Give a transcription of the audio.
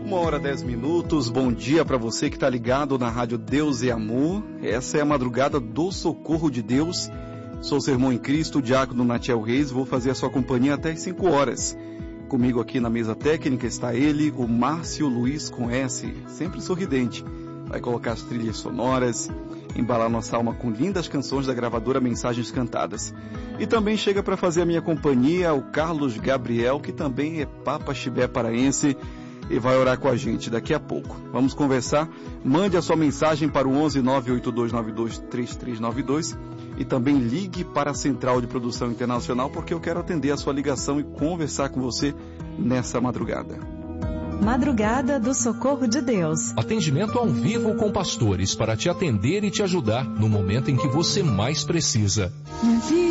1h10. Bom dia para você que está ligado na Rádio Deus e Amor. Essa é a madrugada do Socorro de Deus. Sou o Sermão em Cristo, o diácono Natiel Reis. Vou fazer a sua companhia até as 5 horas. Comigo aqui na mesa técnica está ele, o Márcio Luiz com S, sempre sorridente. Vai colocar as trilhas sonoras, embalar nossa alma com lindas canções da gravadora Mensagens Cantadas. E também chega para fazer a minha companhia o Carlos Gabriel, que também é Papa Chibé paraense, e vai orar com a gente daqui a pouco. Vamos conversar. Mande a sua mensagem para o 11 98292 3392 e também ligue para a Central de Produção Internacional, porque eu quero atender a sua ligação e conversar com você nessa madrugada. Madrugada do Socorro de Deus. Atendimento ao vivo com pastores para te atender e te ajudar no momento em que você mais precisa.